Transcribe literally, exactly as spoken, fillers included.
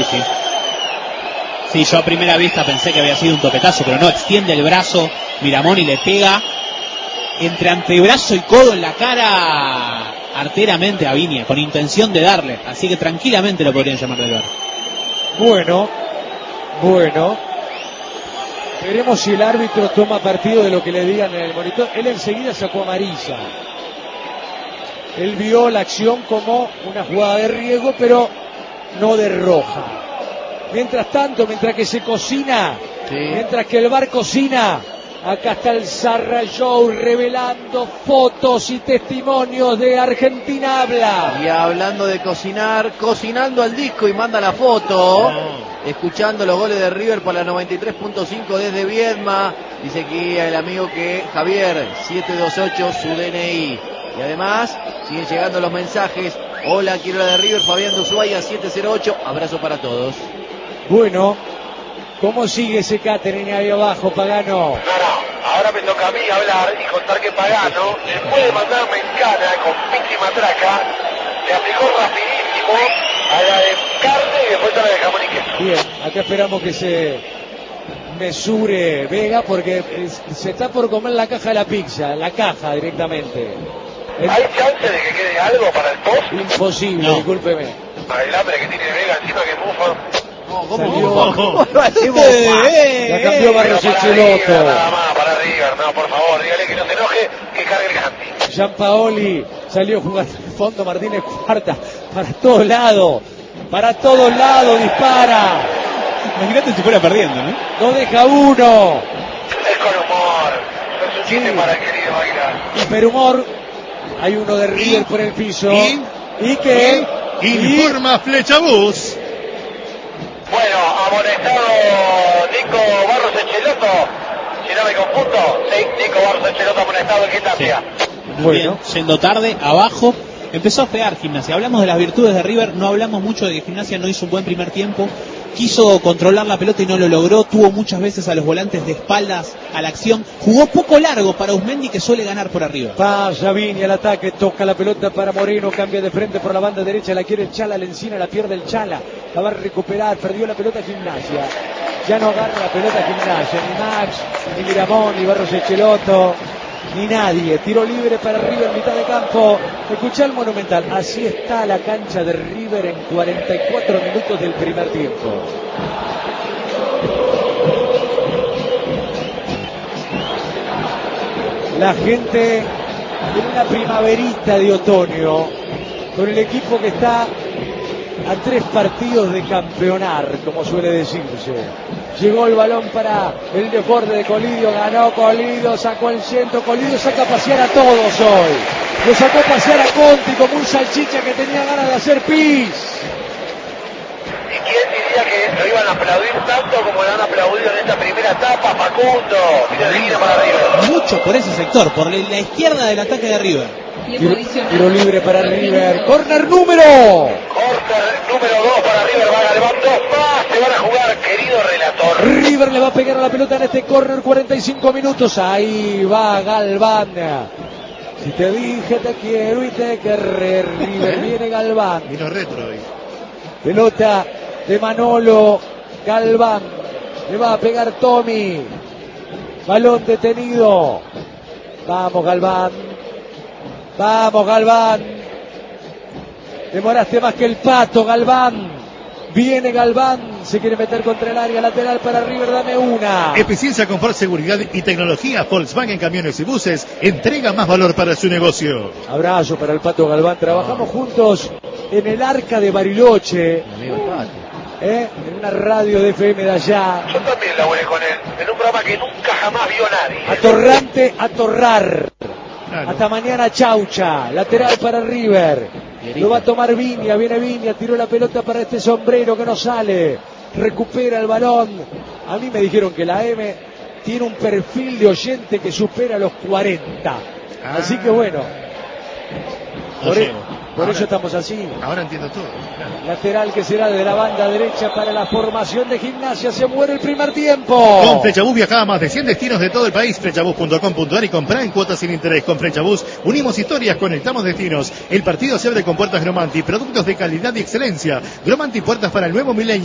sí. Sí, yo a primera vista pensé que había sido un topetazo, pero no, extiende el brazo Miramón y le pega entre antebrazo y codo en la cara arteramente a Viña, con intención de darle, así que tranquilamente lo podrían llamar del bar. Bueno, bueno, veremos si el árbitro toma partido de lo que le digan en el monitor. Él enseguida sacó amarilla. Él vio la acción como una jugada de riesgo, pero no de roja. Mientras tanto, mientras que se cocina, sí. mientras que el V A R cocina, acá está el Zarra Show revelando fotos y testimonios de Argentina Habla. Y hablando de cocinar, cocinando al disco y manda la foto. No. Escuchando los goles de River por la noventa y tres punto cinco desde Viedma. Dice aquí el amigo que Javier, siete dos ocho, su D N I. Y además, siguen llegando los mensajes. Hola, quiero la de River, Fabián de Ushuaia, siete cero ocho. Abrazo para todos. Bueno, ¿cómo sigue ese catering ahí abajo, Pagano? No, no, ahora me toca a mí hablar y contar que Pagano, después de mandarme en cana con pique y matraca, le aplicó rapidísimo a la de carne y después a la de jamón y queso. Bien, acá esperamos que se mesure Vega porque se está por comer la caja de la pizza, la caja directamente. El... ¿Hay chance de que quede algo para el post? Imposible, no. Discúlpeme. El hambre que tiene Vega encima que mufa. No, ¿cómo, Salió... ¿cómo, cómo lo hacemos? La cambió Barros Echeloto. Nada más, para River, no, por favor, dígale que no se enoje, que cargue el Ganti. Gianpaoli salió jugando al fondo, Martínez Cuarta, para todos lados, para todos lados dispara. Imagínate si fuera perdiendo, ¿no? No deja uno. Es con humor, no es un chiste Sí. para el querido Aguilar. Hiperhumor. Hay uno de River por el piso. ¿Y? ¿Y qué? Informa Flechabús. Bueno, amonestado Nico Barros Echeloto, si no me confundo, sí, Nico Barros Echeloto amonestado en Gimnasia. Sí. Bueno. Bien, yendo tarde, abajo, empezó a fear Gimnasia. Hablamos de las virtudes de River, no hablamos mucho de que Gimnasia no hizo un buen primer tiempo. Quiso controlar la pelota y no lo logró, tuvo muchas veces a los volantes de espaldas a la acción, jugó poco largo para Usmendi que suele ganar por arriba. Pasa Vini al ataque, toca la pelota para Moreno, cambia de frente por la banda derecha, la quiere el Chala, la encina, la pierde el Chala, la va a recuperar, perdió la pelota Gimnasia, ya no agarra la pelota Gimnasia, ni Max, ni Miramón, ni Barros Echeloto, ni nadie, tiro libre para River, mitad de campo. Escuchá el Monumental, así está la cancha de River en cuarenta y cuatro minutos del primer tiempo. La gente en una primaverita de otoño, con el equipo que está a tres partidos de campeonar, como suele decirse. Llegó el balón para el desborde de Colidio, ganó Colidio, sacó el centro, Colidio saca a pasear a todos hoy. Lo sacó a pasear a Conti como un salchicha que tenía ganas de hacer pis. ¿Y quién diría que lo iban a aplaudir tanto como lo han aplaudido en esta primera etapa, Facundo? Mira, divina para River. Mucho por ese sector, por la izquierda del ataque de River. Tiro, tiro libre para River, corner número. Corner número dos para River, va Galván, dos más, se van a jugar, querido relator. River le va a pegar a la pelota en este corner, cuarenta y cinco minutos, ahí va Galván. Si te dije te quiero y te querré, River, viene Galván. Vino retro hoy. Pelota de Manolo, Galván, le va a pegar Tommy, balón detenido, vamos Galván, vamos Galván, demoraste más que el Pato Galván, viene Galván, se quiere meter contra el área lateral para River, dame una. Eficiencia, confort, seguridad y tecnología. Volkswagen Camiones y Buses entrega más valor para su negocio. Abrazo para el Pato Galván, trabajamos juntos en el Arca de Bariloche, ¿eh? En una radio de F M de allá. Yo también laburé con él, en un programa que nunca jamás vio nadie. Atorrante, atorrar. Claro. Hasta mañana, Chaucha, lateral para River. Lo va a tomar Viña, viene Viña, tiró la pelota para este sombrero que no sale. Recupera el balón. A mí me dijeron que la M tiene un perfil de oyente que supera los cuarenta. Ah. Así que bueno. Por, e por ahora, eso estamos así. Ahora entiendo todo. Claro. Lateral que será de la banda derecha para la formación de Gimnasia. Se muere el primer tiempo. Con Flechabús viaja a más de cien destinos de todo el país. Flechabús punto com punto ar y compra en cuotas sin interés. Con Flechabús unimos historias, conectamos destinos. El partido se abre con puertas Gromanti, productos de calidad y excelencia. Gromanti, puertas para el nuevo milenio.